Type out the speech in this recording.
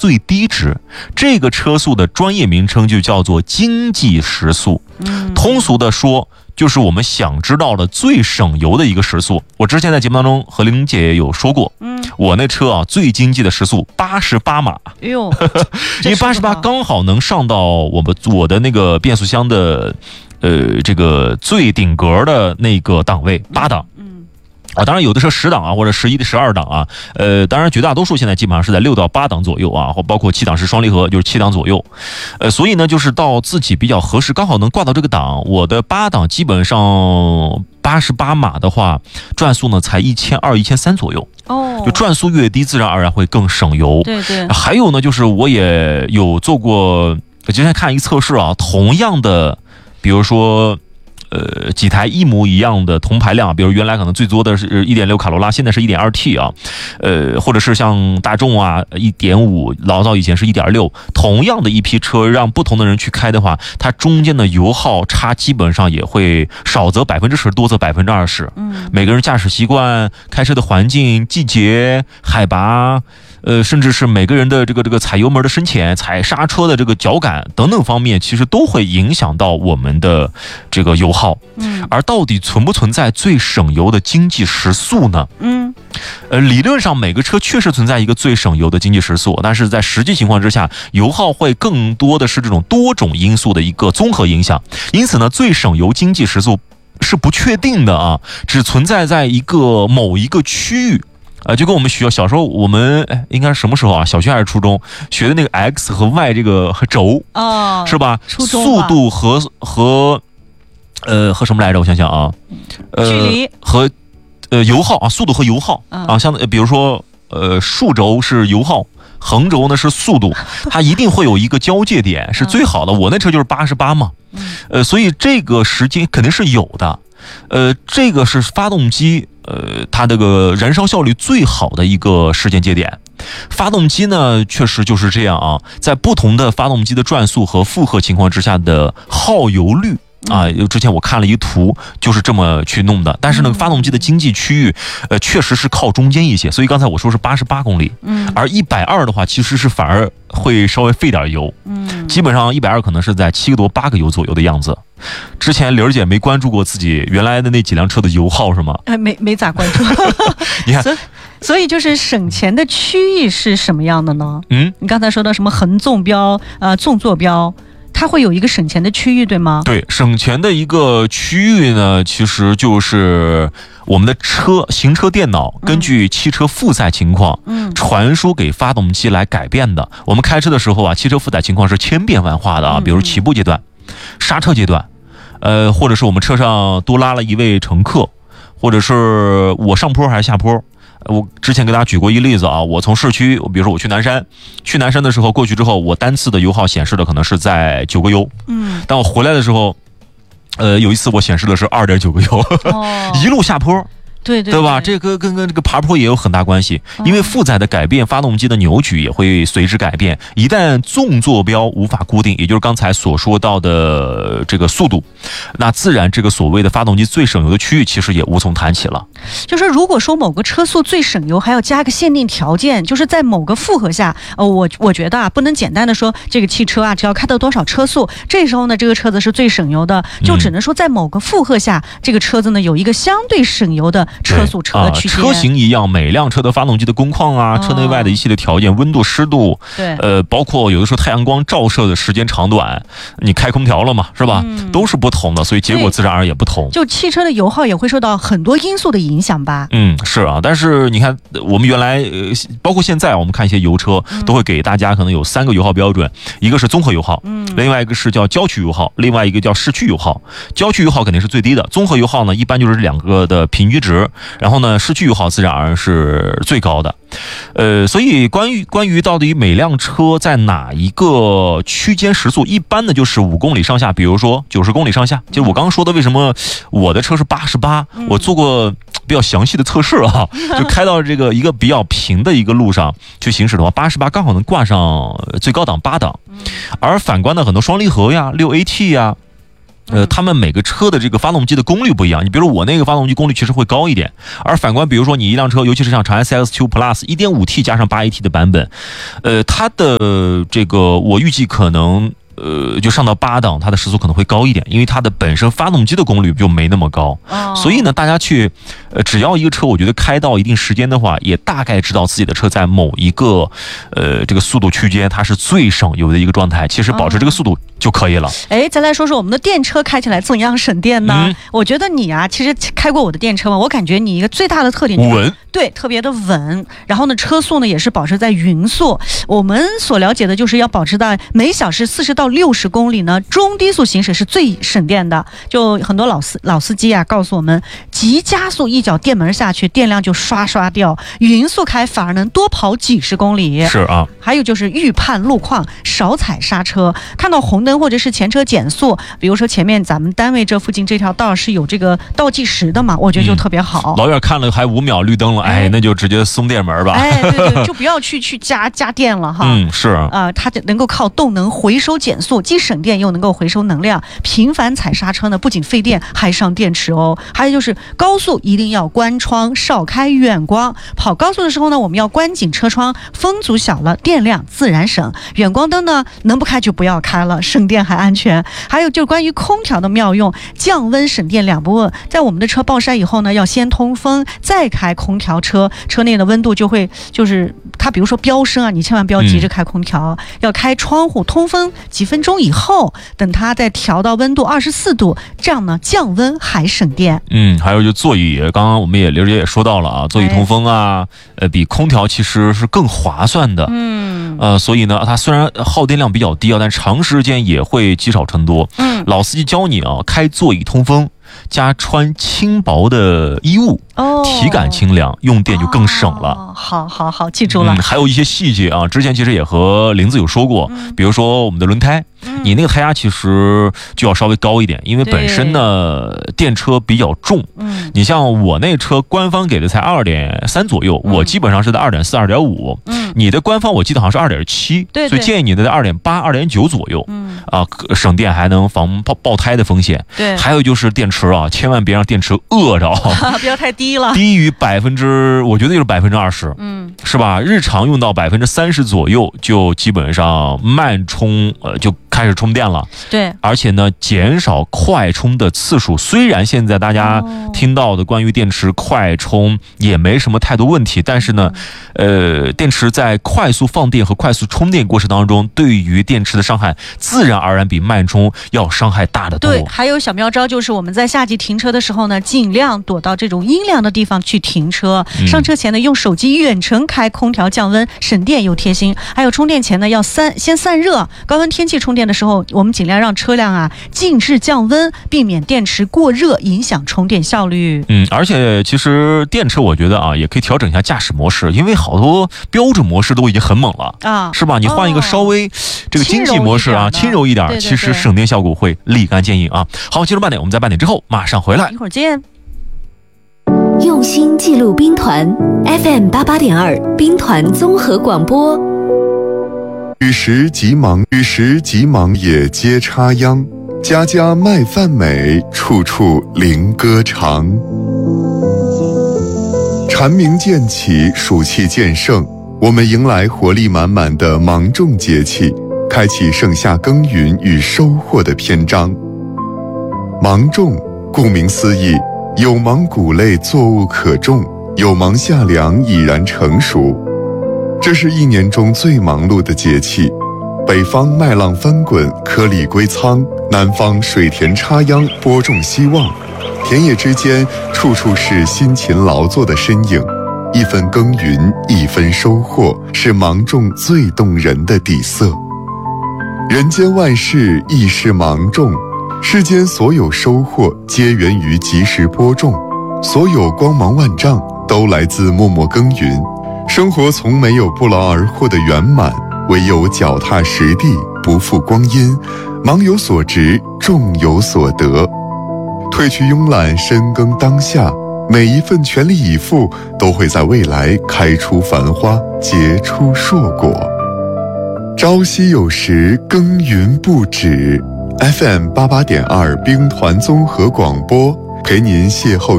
最低值，这个车速的专业名称就叫做经济时速。通俗的说，就是我们想知道的最省油的一个时速。我之前在节目当中和玲姐也有说过，我那车啊最经济的时速88码， 哎呦， 因为88刚好能上到我的那个变速箱的这个最顶格的那个档位8档。当然有的车10档啊，或者11、12档啊，当然绝大多数现在基本上是在6到8档左右啊，或包括7档是双离合，就是7档左右，所以呢，就是到自己比较合适，刚好能挂到这个档。我的8档基本上88码的话，转速呢才1200、1300左右。就转速越低，自然而然会更省油。 对对。 还有呢，就是我也有做过，之前看一个测试啊，同样的，比如说。几台一模一样的同排量，比如原来可能最多的是1.6卡罗拉，现在是1.2T 啊，或者是像大众啊1.5，老早以前是1.6，同样的一批车，让不同的人去开的话，它中间的油耗差基本上也会少则10%，多则20%。每个人驾驶习惯、开车的环境、季节、海拔。甚至是每个人的这个踩油门的深浅、踩刹车的这个脚感等等方面，其实都会影响到我们的这个油耗。而到底存不存在最省油的经济时速呢？理论上每个车确实存在一个最省油的经济时速，但是在实际情况之下，油耗会更多的是这种多种因素的一个综合影响。因此呢，最省油经济时速是不确定的啊，只存在在某一个区域。就跟我们小时候我们应该是什么时候啊？小学还是初中学的那个 x 和 y 这个轴是吧？速度和什么来着？我想想啊， 距离和油耗啊，速度和油耗啊，像比如说竖轴是油耗，横轴呢是速度，它一定会有一个交界点是最好的。我那车就是88嘛，所以这个时间肯定是有的。这个是发动机它这个燃烧效率最好的一个时间节点。发动机呢确实就是这样啊，在不同的发动机的转速和负荷情况之下的耗油率啊，之前我看了一个图，就是这么去弄的。但是呢，发动机的经济区域，确实是靠中间一些。所以刚才我说是88公里，而120的话，其实是反而会稍微费点油，基本上120可能是在7个多8个油左右的样子。之前玲儿姐没关注过自己原来的那几辆车的油耗是吗？ 没咋关注。 你看。 所以就是省钱的区域是什么样的呢？你刚才说到什么横纵标、纵坐标，它会有一个省钱的区域，对吗？对， 省钱的一个区域呢，其实就是我们的行车电脑根据汽车负载情况，传输给发动机来改变的。我们开车的时候啊，汽车负载情况是千变万化的啊，比如起步阶段、刹车阶段，或者是我们车上多拉了一位乘客，或者是我上坡还是下坡。我之前给大家举过一个例子啊，我从市区，比如说我去南山的时候，过去之后，我单次的油耗显示的可能是在9个油，但我回来的时候，有一次我显示的是2.9个油，一路下坡。对吧？这个跟这个爬坡也有很大关系，因为负载的改变，发动机的扭矩也会随之改变。一旦纵坐标无法固定，也就是刚才所说到的这个速度，那自然这个所谓的发动机最省油的区域其实也无从谈起了。 就是如果说某个车速最省油，还要加个限定条件，就是在某个负荷下，我觉得啊，不能简单的说这个汽车啊，只要开到多少车速，这时候呢，这个车子是最省油的，就只能说在某个负荷下，这个车子呢有一个相对省油的车速车的区间。 车型一样，每辆车的发动机的工况啊，车内外的一系列条件，温度、湿度，包括有的时候太阳光照射的时间长短，你开空调了嘛，是吧？都是不同的，所以结果自然而然也不同。 就汽车的油耗也会受到很多因素的影响吧？ 是啊，但是你看，我们原来包括现在，我们看一些油车都会给大家可能有3个油耗标准，一个是综合油耗，另外一个是叫郊区油耗，另外一个叫市区油耗。郊区油耗肯定是最低的，综合油耗呢一般就是这2个的平均值，然后呢市区油耗自然而然是最高的。所以关于到底每辆车在哪一个区间时速，一般的就是5公里上下，比如说90公里上下。就是我刚刚说的，为什么我的车是88，我做过比较详细的测试啊，就开到这个一个比较平的一个路上去行驶的话，88刚好能挂上最高档8档。而反观的很多双离合呀、6AT 呀， 他们每个车的这个发动机的功率不一样。你比如我那个发动机功率其实会高一点，而反观比如说你一辆车，尤其是像长安 CX-9 Plus 1.5T 加上 8AT 的版本，它的这个我预计可能就上到8档，它的时速可能会高一点，因为它的本身发动机的功率就没那么高。所以呢，大家去只要一个车，我觉得开到一定时间的话，也大概知道自己的车在某一个这个速度区间，它是最省油的一个状态。其实保持这个速度就可以了。 再来说说我们的电车开起来怎样省电呢？我觉得你啊，其实开过我的电车嘛，我感觉你一个最大的特点稳， 对，特别的稳。然后呢，车速呢也是保持在匀速。我们所了解的就是要保持在每小时40到60公里呢，中低速行驶是最省电的。就很多老司机啊告诉我们，急加速一脚电门下去，电量就刷掉；匀速开反而能多跑几十公里。 是啊。 还有就是预判路况，少踩刹车，看到红灯或者是前车减速，比如说前面咱们单位这附近这条道是有这个倒计时的嘛，我觉得就特别好。 老远看了还5秒绿灯了，那就直接松电门吧。 对，就不要去加电了哈。 是它能够靠动能回收减速，既省电又能够回收能量。频繁踩刹车呢，不仅费电还伤电池哦。还有就是高速一定要关窗，少开远光。跑高速的时候呢，我们要关紧车窗，风阻小了，电量自然省。远光灯呢，能不开就不要开了，省电还安全。还有就是关于空调的妙用，降温省电两不误。在我们的车暴晒以后呢，要先通风，再开空调车内的温度就会就是它比如说飙升啊，你千万不要急着开空调，要开窗户通风，几分钟以后，等它再调到温度24度，这样呢降温还省电。 还有就座椅，刚刚我们刘姐也说到了啊，座椅通风啊，比空调其实是更划算的。所以呢，它虽然耗电量比较低啊，但长时间也会积少成多。老司机教你啊，开座椅通风，加穿轻薄的衣物，体感清凉，用电就更省了。 好，记住了。 还有一些细节啊，之前其实也和林子有说过，比如说我们的轮胎，你那个胎压其实就要稍微高一点，因为本身呢电车比较重。你像我那车官方给的才2.3左右，我基本上是在2.4、2.5。你的官方我记得好像是2.7，所以建议你在2.8、2.9左右。省电还能防爆胎的风险。 对， 还有就是电池啊，千万别让电池饿着， 不要太低了， 低于我觉得就是20%，是吧？日常用到30%左右，就基本上慢充，就开始充电了。 对， 而且呢，减少快充的次数。虽然现在大家听到的关于电池快充也没什么太多问题，但是呢，电池在快速放电和快速充电过程当中，对于电池的伤害自然而然比慢充要伤害大得多。 对，还有小妙招就是我们在夏季停车的时候呢，尽量躲到这种阴凉的地方去停车。上车前呢，用手机远程开空调降温，省电又贴心。还有充电前呢，要先散热。高温天气充电的时候，我们尽量让车辆啊静置降温，避免电池过热影响充电效率。 而且其实电车我觉得啊，也可以调整一下驾驶模式，因为好多标准模式都已经很猛了啊，是吧？你换一个稍微这个经济模式啊，轻柔一点，其实省电效果会立竿见影啊。好，进入半点，我们在半点之后马上回来， 一会儿见。 用心记录兵团 FM88.2 兵团综合广播。 与时急忙也皆插秧，家家麦饭美，处处灵歌长。蝉鸣渐起，暑气渐盛，我们迎来活力满满的芒种节气，开启盛夏耕耘与收获的篇章。芒种顾名思义，有芒谷类作物可种，有芒夏粮已然成熟。这是一年中最忙碌的节气，北方麦浪翻滚，颗粒归仓，南方水田插秧，播种希望。田野之间，处处是辛勤劳作的身影，一分耕耘一分收获，是芒种最动人的底色。人间万事亦是芒种，世间所有收获皆源于及时播种，所有光芒万丈都来自默默耕耘。生活从没有不劳而获的圆满，唯有脚踏实地，不负光阴，忙有所值，种有所得。褪去慵懒，深耕当下，每一份全力以赴都会在未来开出繁花，结出硕果。朝夕有时，耕耘不止， FM88.2 兵团综合广播，陪您邂逅